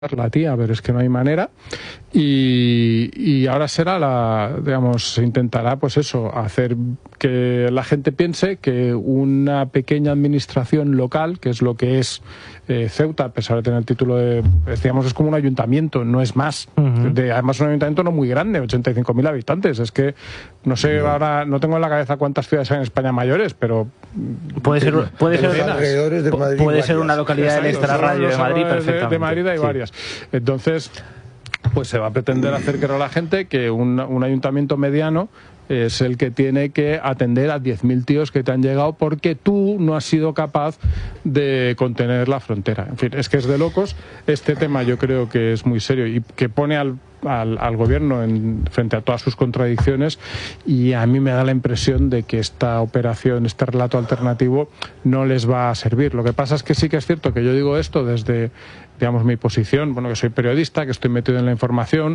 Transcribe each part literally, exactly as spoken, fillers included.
la tía, pero es que no hay manera. Y, y ahora será la, digamos, se intentará, pues eso, hacer que la gente piense que una pequeña administración local, que es lo que es eh, Ceuta, a pesar de tener el título de, digamos, es como un ayuntamiento, no es más. Uh-huh. De, además, un ayuntamiento no muy grande, ochenta y cinco mil habitantes. Es que, no sé, no. ahora no tengo en la cabeza cuántas ciudades hay en España mayores, pero puede ser, puede ser, de Madrid, puede ser una localidad del extrarradio de Madrid, perfectamente. De, de Madrid hay sí. varias. Entonces, pues se va a pretender hacer creer a la gente que un, un ayuntamiento mediano es el que tiene que atender a diez mil tíos que te han llegado porque tú no has sido capaz de contener la frontera. En fin, es que es de locos. Este tema yo creo que es muy serio y que pone al Al, al gobierno en, frente a todas sus contradicciones, y a mí me da la impresión de que esta operación, este relato alternativo no les va a servir. Lo que pasa es que sí que es cierto que yo digo esto desde, digamos, mi posición, bueno, que soy periodista, que estoy metido en la información,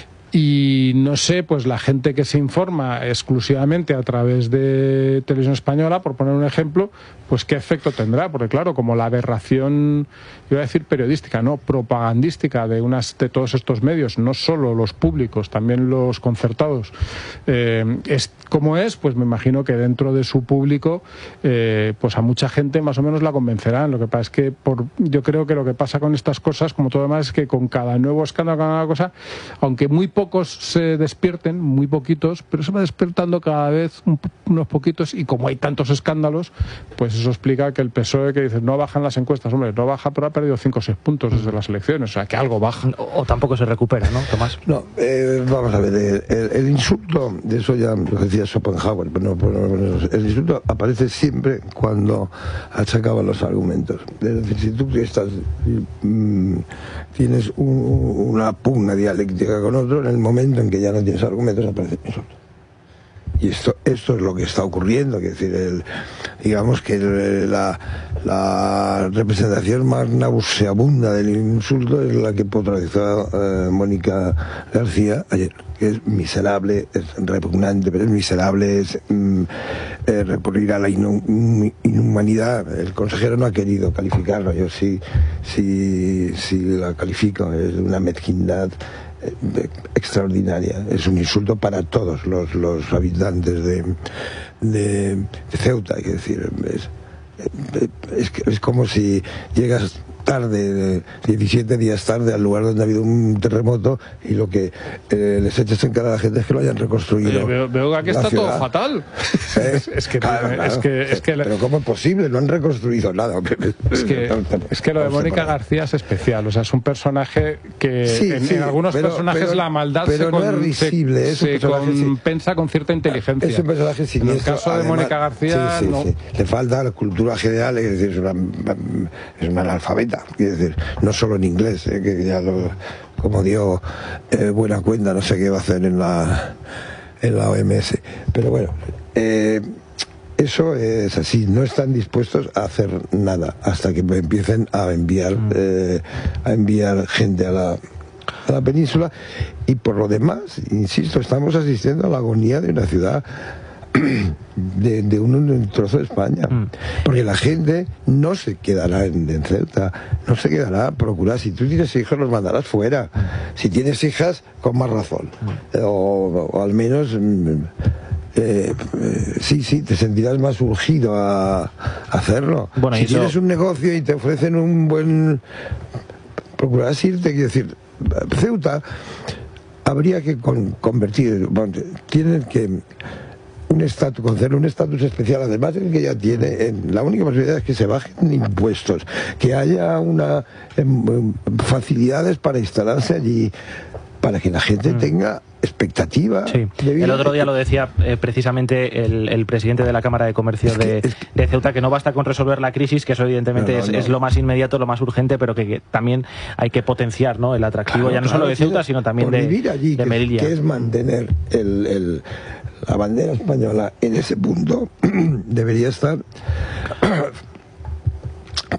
y no sé, pues la gente que se informa exclusivamente a través de Televisión Española, por poner un ejemplo, pues qué efecto tendrá, porque claro, como la aberración, iba a decir periodística, no, propagandística de unas de todos estos medios, no solo los públicos, también los concertados, eh, es como es, pues me imagino que dentro de su público, eh, pues a mucha gente más o menos la convencerán. Lo que pasa es que por, yo creo que lo que pasa con estas cosas, como todo demás, es que con cada nuevo escándalo, cada nueva cosa, aunque muy pocos se despierten, muy poquitos, pero se va despertando cada vez un, unos poquitos, y como hay tantos escándalos, pues eso explica que el P S O E, que dice no bajan las encuestas, hombre, no baja, pero ha perdido cinco o seis puntos desde las elecciones, o sea que algo baja. O, o tampoco se recupera, ¿no, Tomás? No, eh, vamos a ver, el, el, el insulto, de eso ya lo decía Schopenhauer, pero no, no, el insulto aparece siempre cuando achacaban los argumentos. Es decir, si tú estás, mmm, tienes un, una pugna dialéctica con otro, en el momento en que ya no tienes argumentos aparece el insulto. Y esto, esto es lo que está ocurriendo, es decir, el, digamos que el, la, la representación más nauseabunda del insulto es la que popularizó eh, Mónica García ayer, que es miserable, es repugnante, pero es miserable, es mm, eh, recurrir a la inhum, inhumanidad. El consejero no ha querido calificarlo, yo sí, sí, sí la califico, es una mezquindad extraordinaria, es un insulto para todos los, los habitantes de, de, de Ceuta, hay que decir, es, es, es como si llegas tarde, diecisiete días tarde, al lugar donde ha habido un terremoto, y lo que eh, les echas en cara a la gente es que lo hayan reconstruido. Eh, veo, veo que aquí está ciudad. todo fatal. ¿Eh? es, es, que, claro, claro. es que es que pero ¿cómo es posible? No han reconstruido nada. Es que, es que lo de Mónica García es especial, o sea, es un personaje que sí, en, sí, en algunos pero, personajes pero, la maldad pero se, no con, es risible, se, es un se compensa sí. con cierta inteligencia. Es un personaje siniestro. En el caso de además, Mónica García, sí, sí, no. Sí. Le falta la cultura general, es decir, es una, es una analfabeta, es decir, no solo en inglés, eh, que ya lo, como dio eh, buena cuenta, no sé qué va a hacer en la en la O M S, pero bueno, eh, eso es así, no están dispuestos a hacer nada hasta que empiecen a enviar eh, a enviar gente a la a la península. Y por lo demás, insisto, estamos asistiendo a la agonía de una ciudad de, de un, un trozo de España, mm. porque la gente no se quedará en, en Ceuta, no se quedará a procurar. Si tú tienes hijos, los mandarás fuera. Mm. Si tienes hijas, con más razón, mm. o, o al menos eh, eh, sí, sí, te sentirás más urgido a, a hacerlo. Bueno, si tienes eso... un negocio y te ofrecen un buen, procurarás irte. Quiero decir, Ceuta habría que con, convertir, bueno, tienen que un estatus, conceder un estatus especial, además del que ya tiene. En, la única posibilidad es que se bajen impuestos, que haya una em, facilidades para instalarse allí, para que la gente mm. tenga expectativa. Sí. El otro día lo decía eh, precisamente el, el presidente de la Cámara de Comercio es que, de, es que... de Ceuta, que no basta con resolver la crisis, que eso evidentemente no, no, es, no. es lo más inmediato, lo más urgente, pero que, que también hay que potenciar, ¿no?, el atractivo, claro, ya no claro, solo de Ceuta, sino también de, vivir allí, de Melilla. Que, que es mantener el, el, la bandera española en ese punto, debería estar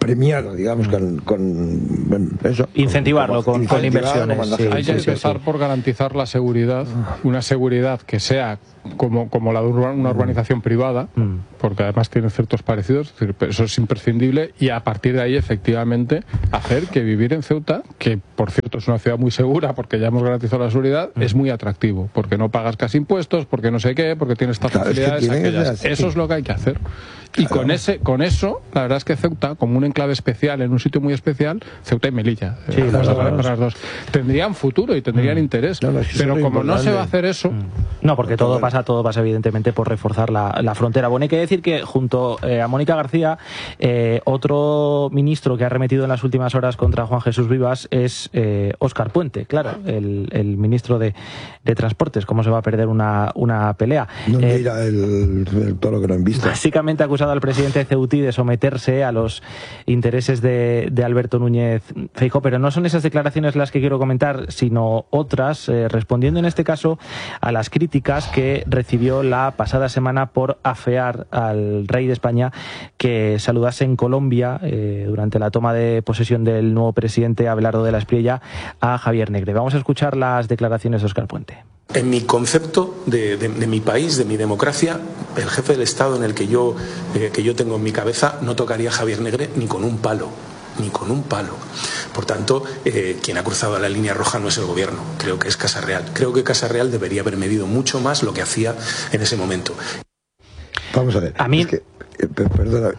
premiarlo, digamos, con, con bueno, eso. Incentivarlo con, con inversiones. Sí, hay que empezar por garantizar la seguridad, una seguridad que sea como, como la de una urbanización privada, mm. porque además tienen ciertos parecidos, es decir, eso es imprescindible, y a partir de ahí efectivamente hacer que vivir en Ceuta, que por cierto es una ciudad muy segura porque ya hemos garantizado la seguridad, mm. es muy atractivo, porque no pagas casi impuestos, porque no sé qué, porque tienes estas claro, facilidades, es que aquellas. Eso es lo que hay que hacer. Y claro. con ese, con eso, la verdad es que Ceuta, como un enclave especial, en un sitio muy especial, Ceuta y Melilla, sí, las, dos, las, las dos, tendrían futuro y tendrían mm. interés. No, no, es pero como no se va a hacer eso... Mm. No, porque todo pasa, todo pasa evidentemente por reforzar la, la frontera. Bueno, hay que decir que junto eh, a Mónica García, eh, otro ministro que ha arremetido en las últimas horas contra Juan Jesús Vivas es eh, Óscar Puente, claro, el, el ministro de, de Transportes. ¿Cómo se va a perder una, una pelea? No eh, mira el, el toro que no han visto. Básicamente acusado al presidente Ceutí de someterse a los intereses de, de Alberto Núñez Feijóo, pero no son esas declaraciones las que quiero comentar, sino otras, eh, respondiendo en este caso a las críticas que recibió la pasada semana por afear al rey de España que saludase en Colombia eh, durante la toma de posesión del nuevo presidente Abelardo de la Espriella a Javier Negre. Vamos a escuchar las declaraciones de Óscar Puente. En mi concepto de, de, de mi país, de mi democracia, el jefe del Estado en el que yo, eh, que yo tengo en mi cabeza no tocaría a Javier Negre ni con un palo. ni con un palo. Por tanto, eh, quien ha cruzado la línea roja no es el gobierno, creo que es Casa Real. Creo que Casa Real debería haber medido mucho más lo que hacía en ese momento. Vamos a ver, a mí... es que, eh, perdona,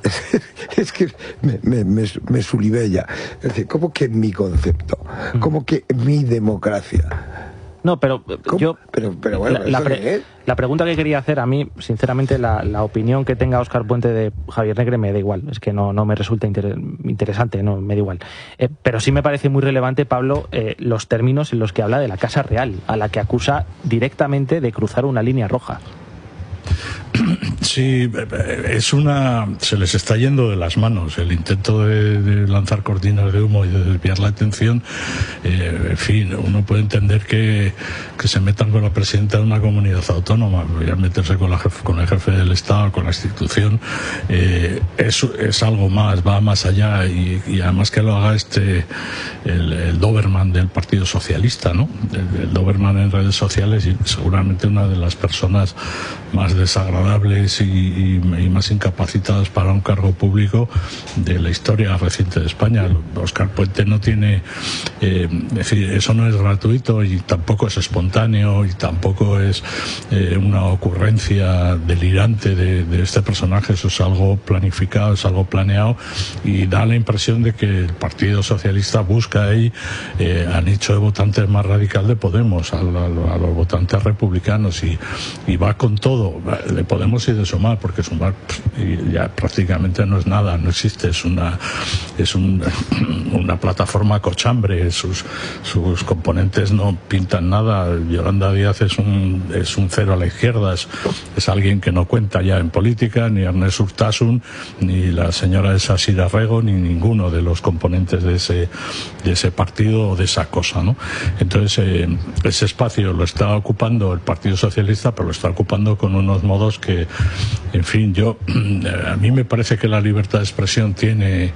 es que me, me, me, me sulibé ya. Es decir, ¿cómo que mi concepto? ¿Cómo que mi democracia? No, pero ¿Cómo? yo... Pero, pero bueno, la, la, pre, la pregunta que quería hacer, a mí, sinceramente, la, la opinión que tenga Óscar Puente de Javier Negre me da igual. Es que no, no me resulta inter, interesante, no me da igual. Eh, pero sí me parece muy relevante, Pablo, eh, los términos en los que habla de la Casa Real, a la que acusa directamente de cruzar una línea roja. Sí, es una... se les está yendo de las manos el intento de, de lanzar cortinas de humo y de desviar la atención. Eh, en fin, uno puede entender que, que se metan con la presidenta de una comunidad autónoma, ya meterse con, la jefe, con el jefe del Estado, con la institución, eh, es, es algo más, va más allá, y, y además que lo haga este el, el Doberman del Partido Socialista, ¿no? El, el Doberman en redes sociales, y seguramente una de las personas más desagradables y, y, y más incapacitadas para un cargo público de la historia reciente de España. Óscar Puente no tiene, eh, es decir, eso no es gratuito y tampoco es espontáneo y tampoco es eh, una ocurrencia delirante de, de este personaje. Eso es algo planificado, es algo planeado, y da la impresión de que el Partido Socialista busca ahí eh, a nicho de votantes más radical de Podemos, a, a, a los votantes republicanos, y, y va con todo. De Podemos y de Sumar, porque Sumar ya prácticamente no es nada, no existe, es una es un, una plataforma cochambre, sus sus componentes no pintan nada. Yolanda Díaz es un es un cero a la izquierda, es, es alguien que no cuenta ya en política, ni Ernest Urtasun, ni la señora Elsa Sirarrego, ni ninguno de los componentes de ese de ese partido o de esa cosa, ¿no? Entonces eh, ese espacio lo está ocupando el Partido Socialista, pero lo está ocupando con unos modos que, en fin, yo a mí me parece que la libertad de expresión tiene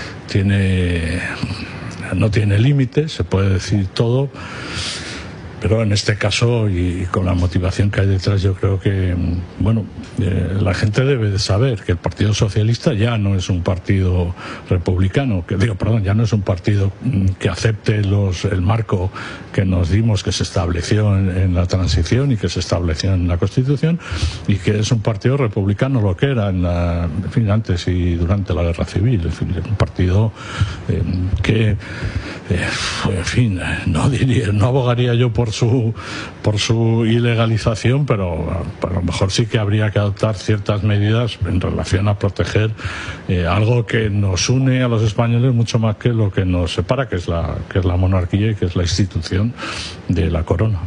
tiene no tiene límites, se puede decir todo, pero en este caso, y con la motivación que hay detrás, yo creo que, bueno, eh, la gente debe de saber que el Partido Socialista ya no es un partido republicano, que digo, perdón, ya no es un partido que acepte los el marco que nos dimos, que se estableció en, en la transición y que se estableció en la Constitución, y que es un partido republicano, lo que era en la, en fin, antes y durante la Guerra Civil. En fin, un partido eh, que, eh, en fin, no diría, no abogaría yo por su por su ilegalización, pero a lo mejor sí que habría que adoptar ciertas medidas en relación a proteger eh, algo que nos une a los españoles mucho más que lo que nos separa, que es la que es la monarquía y que es la institución de la corona.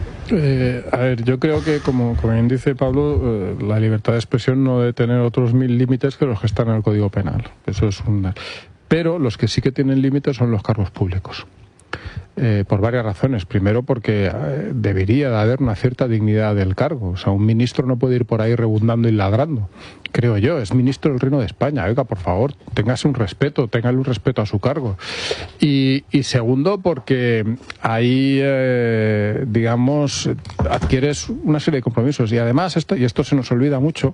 Eh, a ver, yo creo que, como, como bien dice Pablo, eh, la libertad de expresión no debe tener otros mil límites que los que están en el Código Penal. Eso es un... Pero los que sí que tienen límites son los cargos públicos. Eh, por varias razones. Primero, porque eh, debería de haber una cierta dignidad del cargo. O sea, un ministro no puede ir por ahí rebundando y ladrando. Creo yo, es ministro del Reino de España. Oiga, por favor, téngase un respeto, téngale un respeto a su cargo. Y, y segundo, porque ahí, eh, digamos, adquieres una serie de compromisos. Y además, esto, y esto se nos olvida mucho,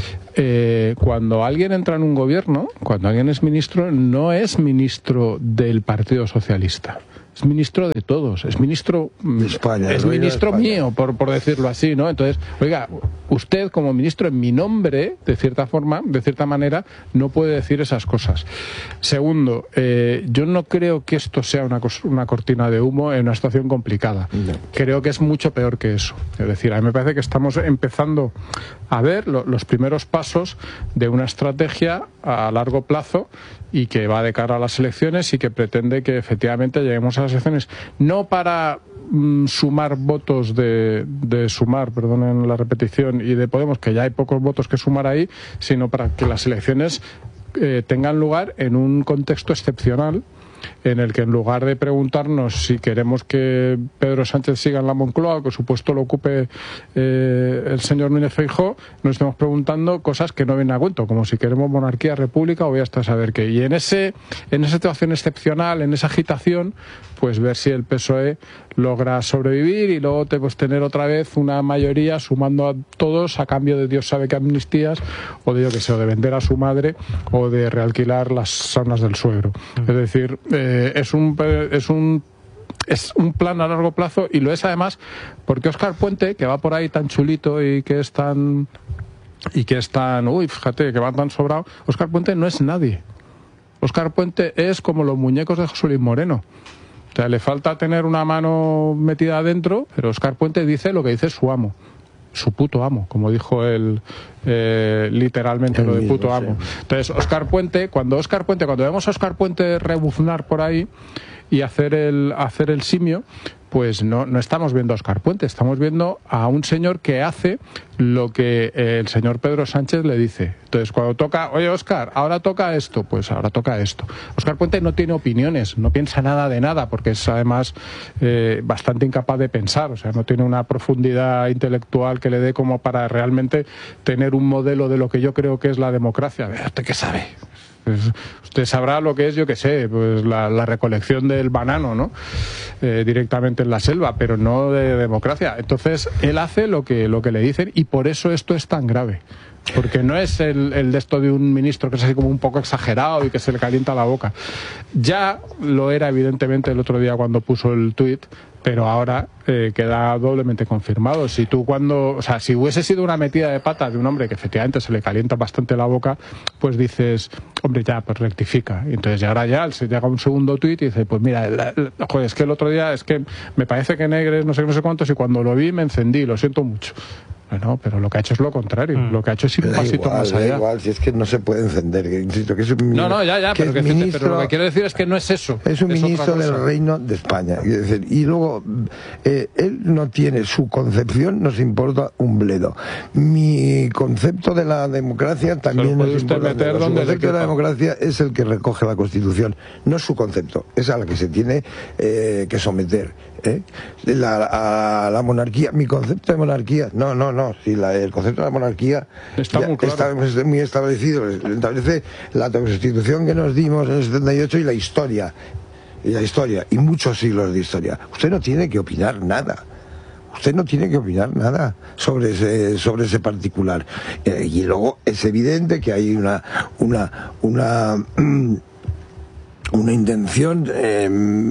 eh, cuando alguien entra en un gobierno, cuando alguien es ministro, no es ministro del Partido Socialista. Es ministro de todos, es ministro de España, es ministro de España. mío, por, por decirlo así, ¿no? Entonces, oiga, usted como ministro en mi nombre, de cierta forma, de cierta manera, no puede decir esas cosas. Segundo, eh, yo no creo que esto sea una, una cortina de humo en una situación complicada. No. Creo que es mucho peor que eso. Es decir, a mí me parece que estamos empezando a ver lo, los primeros pasos de una estrategia a largo plazo y que va de cara a las elecciones y que pretende que efectivamente lleguemos a las elecciones no para mm, sumar votos de, de sumar, perdonen la repetición, y de Podemos, que ya hay pocos votos que sumar ahí, sino para que las elecciones eh, tengan lugar en un contexto excepcional en el que en lugar de preguntarnos si queremos que Pedro Sánchez siga en la Moncloa o que su puesto lo ocupe eh, el señor Núñez Feijóo, nos estamos preguntando cosas que no vienen a cuento, como si queremos monarquía, república o voy hasta saber qué. Y en ese en esa situación excepcional, en esa agitación, pues ver si el P S O E logra sobrevivir y luego te, pues, tener otra vez una mayoría sumando a todos a cambio de Dios sabe qué amnistías o de, yo que sé, o de vender a su madre o de realquilar las saunas del suegro. Mm. Es decir, eh, es un es un es un plan a largo plazo y lo es además porque Óscar Puente, que va por ahí tan chulito y que es tan y que es tan, uy, fíjate, que va tan sobrado, Óscar Puente no es nadie. Óscar Puente es como los muñecos de José Luis Moreno. O sea, le falta tener una mano metida adentro, pero Óscar Puente dice lo que dice su amo. Su puto amo, como dijo él eh, literalmente, el lo de mismo, puto amo. Sí. Entonces, Óscar Puente, cuando Óscar Puente, cuando vemos a Óscar Puente rebuznar por ahí y hacer el, hacer el simio, pues no, no estamos viendo a Óscar Puente, estamos viendo a un señor que hace lo que eh, el señor Pedro Sánchez le dice. Entonces, cuando toca, oye, Óscar, ahora toca esto, pues ahora toca esto. Óscar Puente no tiene opiniones, no piensa nada de nada, porque es además eh, bastante incapaz de pensar, o sea, no tiene una profundidad intelectual que le dé como para realmente tener un modelo de lo que yo creo que es la democracia. ¿Usted qué sabe? Pues usted sabrá lo que es, yo qué sé, pues la, la recolección del banano, ¿no? Eh, directamente en la selva, pero no de democracia. Entonces, él hace lo que, lo que le dicen y por eso esto es tan grave. Porque no es el, el de esto de un ministro que es así como un poco exagerado y que se le calienta la boca. Ya lo era evidentemente el otro día cuando puso el tuit, pero ahora eh, queda doblemente confirmado. Si tú cuando, o sea, si hubiese sido una metida de pata de un hombre que efectivamente se le calienta bastante la boca, pues dices, hombre, ya, pues rectifica. Y entonces ya ahora ya se llega un segundo tuit y dice, pues mira, la, la, joder, es que el otro día es que me parece que Negres no sé no sé cuántos y cuando lo vi me encendí, lo siento mucho. Bueno, pero lo que ha hecho es lo contrario. Mm. Lo que ha hecho es ir un pasito igual, más allá. Da igual, si es que no se puede encender. Que, insisto, que es un, no, no, ya, ya, pero, que ministro, pero lo que quiero decir es que no es eso. Es un es ministro del Reino de España. Es decir, y luego, eh, él no tiene su concepción, nos importa un bledo. Mi concepto de la democracia también nos importa. Meter su concepto de la democracia es el que recoge la Constitución. No es su concepto, es a la que se tiene eh, que someter. ¿eh? La, a la monarquía, mi concepto de monarquía, no, no, no. Si la, el concepto de la monarquía está, muy, claro. está muy establecido, establece la Constitución que nos dimos en el setenta y ocho y la historia, y la historia, y muchos siglos de historia. Usted no tiene que opinar nada. Usted no tiene que opinar nada sobre ese, sobre ese particular. Eh, y luego es evidente que hay una, una, una, una intención eh,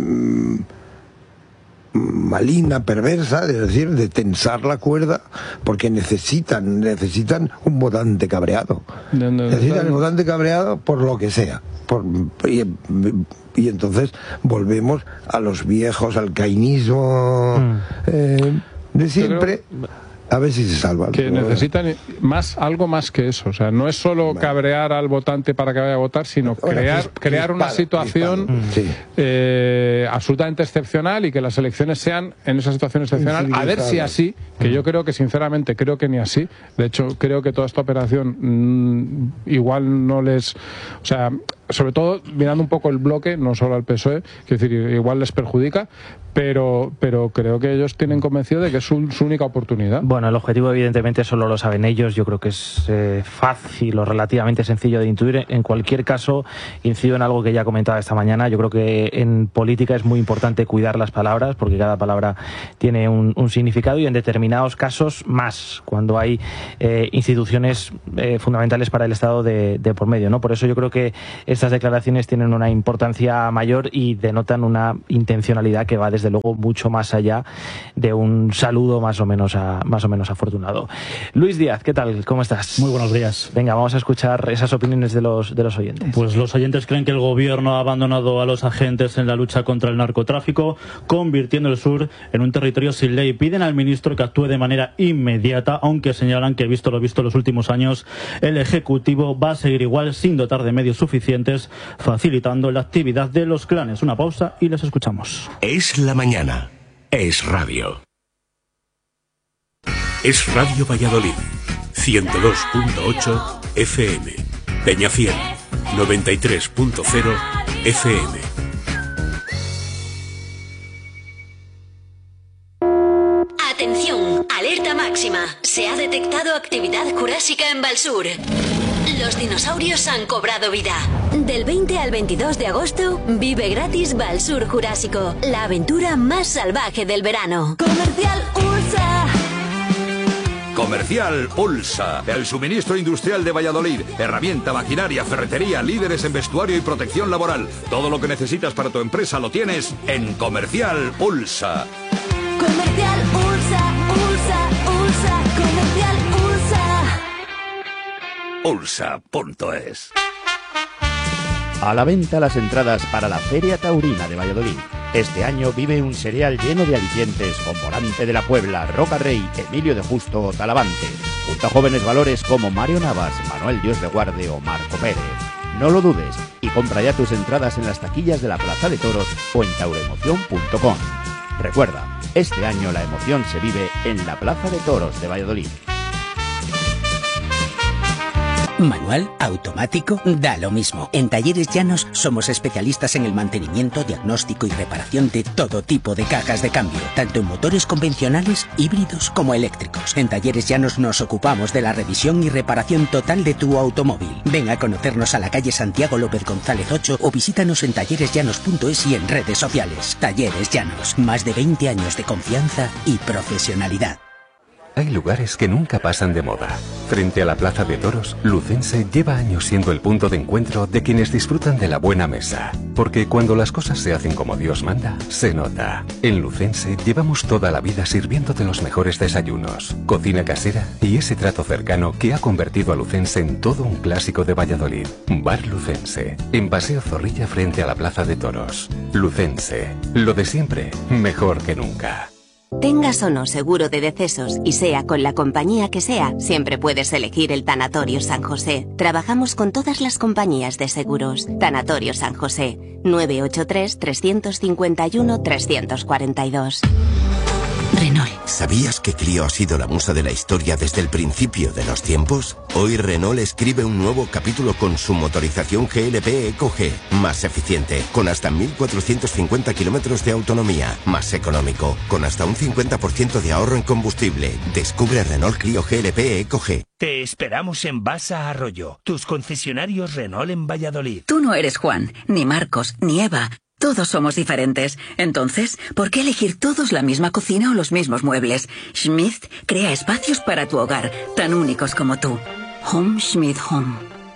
maligna, perversa, es decir, de tensar la cuerda, porque necesitan necesitan un votante cabreado. No, no, necesitan un votante cabreado por lo que sea. Por, y, y entonces volvemos a los viejos, al cainismo mm. eh, de siempre. A ver si se salva. Que necesitan más, algo más que eso. O sea, no es solo bueno. cabrear al votante para que vaya a votar, sino bueno, crear, pues, crear dispara, una situación sí. eh, absolutamente excepcional y que las elecciones sean en esa situación excepcional. A ver si así, que yo creo que sinceramente creo que ni así. De hecho, creo que toda esta operación mmm, igual no les... O sea, sobre todo mirando un poco el bloque, no solo al P S O E, que es decir, igual les perjudica, pero, pero creo que ellos tienen convencido de que es su, su única oportunidad. Bueno, el objetivo evidentemente solo lo saben ellos, yo creo que es eh, fácil o relativamente sencillo de intuir. En cualquier caso, incido en algo que ya comentaba esta mañana, yo creo que en política es muy importante cuidar las palabras, porque cada palabra tiene un, un significado, y en determinados casos más, cuando hay eh, instituciones eh, fundamentales para el Estado de, de por medio, ¿no? Por eso yo creo que estas declaraciones tienen una importancia mayor y denotan una intencionalidad que va desde luego mucho más allá de un saludo más o menos a, más o menos afortunado. Luis Díaz, ¿qué tal? ¿Cómo estás? Muy buenos días. Venga, vamos a escuchar esas opiniones de los, de los oyentes. Pues los oyentes creen que el gobierno ha abandonado a los agentes en la lucha contra el narcotráfico, convirtiendo el sur en un territorio sin ley. Piden al ministro que actúe de manera inmediata, aunque señalan que, visto lo visto en los últimos años, el Ejecutivo va a seguir igual, sin dotar de medios suficientes, facilitando la actividad de los clanes. Una pausa y les escuchamos. Es la mañana. Es radio. Es Radio Valladolid. ciento dos punto ocho F M. Peñafiel. noventa y tres punto cero F M. Atención, alerta máxima. Se ha detectado actividad jurásica en Valsur. Los dinosaurios han cobrado vida. Del veinte al veintidós de agosto, vive gratis Valsur Jurásico, la aventura más salvaje del verano. Comercial Ursa. Comercial Ulsa, el suministro industrial de Valladolid. Herramienta, maquinaria, ferretería, líderes en vestuario y protección laboral. Todo lo que necesitas para tu empresa lo tienes en Comercial Ulsa. Comercial Ursa, Ursa, Ursa, Comercial Ursa. Ulsa punto es. A la venta las entradas para la Feria Taurina de Valladolid. Este año vive un serial lleno de alicientes con Morante de la Puebla, Roca Rey, Emilio de Justo o Talavante, junto a jóvenes valores como Mario Navas, Manuel Dios de Guarde o Marco Pérez. No lo dudes y compra ya tus entradas en las taquillas de la Plaza de Toros o en tauroemoción punto com. Recuerda, este año la emoción se vive en la Plaza de Toros de Valladolid. Manual, automático, da lo mismo. En Talleres Llanos somos especialistas en el mantenimiento, diagnóstico y reparación de todo tipo de cajas de cambio, tanto en motores convencionales, híbridos como eléctricos. En Talleres Llanos nos ocupamos de la revisión y reparación total de tu automóvil. Ven a conocernos a la calle Santiago López González ocho o visítanos en talleres llanos punto es y en redes sociales. Talleres Llanos, más de veinte años de confianza y profesionalidad. Hay lugares que nunca pasan de moda. Frente a la Plaza de Toros, Lucense lleva años siendo el punto de encuentro de quienes disfrutan de la buena mesa. Porque cuando las cosas se hacen como Dios manda, se nota. En Lucense llevamos toda la vida sirviéndote los mejores desayunos, cocina casera y ese trato cercano que ha convertido a Lucense en todo un clásico de Valladolid. Bar Lucense, en Paseo Zorrilla frente a la Plaza de Toros. Lucense, lo de siempre, mejor que nunca. Tengas o no seguro de decesos y sea con la compañía que sea, siempre puedes elegir el Tanatorio San José. Trabajamos con todas las compañías de seguros. Tanatorio San José, nueve ocho tres, tres cinco uno, tres cuatro dos. Renault. ¿Sabías que Clio ha sido la musa de la historia desde el principio de los tiempos? Hoy Renault escribe un nuevo capítulo con su motorización G L P Eco G, más eficiente, con hasta mil cuatrocientos cincuenta kilómetros de autonomía, más económico, con hasta un cincuenta por ciento de ahorro en combustible. Descubre Renault Clio G L P Eco G. Te esperamos en Basa Arroyo, tus concesionarios Renault en Valladolid. Tú no eres Juan, ni Marcos, ni Eva. Todos somos diferentes. Entonces, ¿por qué elegir todos la misma cocina o los mismos muebles? Schmidt crea espacios para tu hogar, tan únicos como tú. Home Schmidt Home.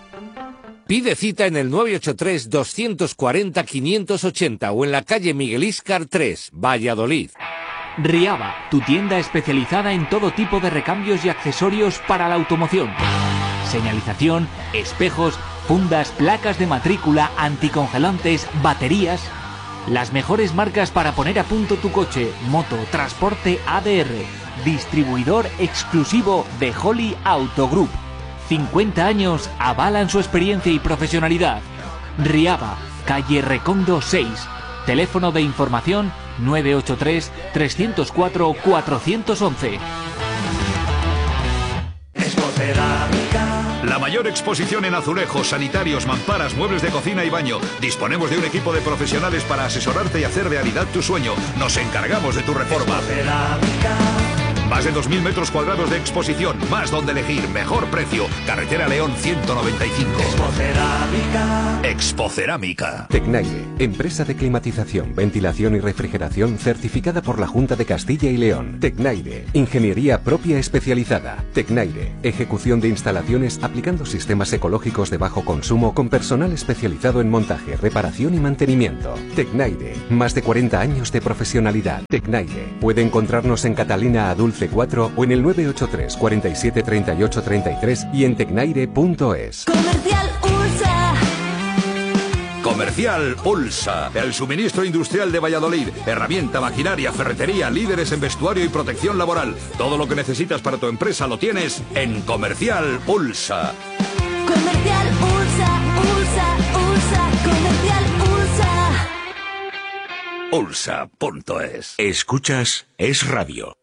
Pide cita en el nueve ocho tres, dos cuatro cero, cinco ocho cero o en la calle Miguel Íscar tres, Valladolid. Riaba, tu tienda especializada en todo tipo de recambios y accesorios para la automoción. Señalización, espejos, fundas, placas de matrícula, anticongelantes, baterías. Las mejores marcas para poner a punto tu coche, moto, transporte A D R. Distribuidor exclusivo de Holly Auto Group. cincuenta años avalan su experiencia y profesionalidad. Riaba, calle Recondo seis. Teléfono de información nueve ocho tres, tres cero cuatro, cuatro uno uno. La mayor mayor exposición en azulejos, sanitarios, mamparas, muebles de cocina y baño. Disponemos de un equipo de profesionales para asesorarte y hacer realidad tu sueño. Nos encargamos de tu reforma. Más de dos mil metros cuadrados de exposición, más donde elegir, mejor precio. Carretera León ciento noventa y cinco. Expocerámica. Expocerámica. Tecnaire, empresa de climatización, ventilación y refrigeración certificada por la Junta de Castilla y León. Tecnaire, ingeniería propia especializada. Tecnaire, ejecución de instalaciones aplicando sistemas ecológicos de bajo consumo con personal especializado en montaje, reparación y mantenimiento. Tecnaire, más de cuarenta años de profesionalidad. Tecnaire, puede encontrarnos en Catalina Adulce cuatro o en el nueve ocho tres, cuarenta y siete, treinta y ocho, treinta y tres y en tecnaire punto es. Comercial Ulsa. Comercial Ulsa, el suministro industrial de Valladolid. Herramienta, maquinaria, ferretería, líderes en vestuario y protección laboral. Todo lo que necesitas para tu empresa lo tienes en Comercial Ulsa. Comercial Ulsa, Ulsa, Ulsa, Comercial Ulsa. Ulsa punto es. Escuchas Es Radio.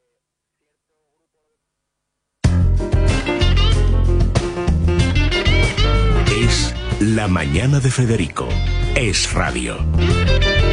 Es La Mañana de Federico. Es Radio.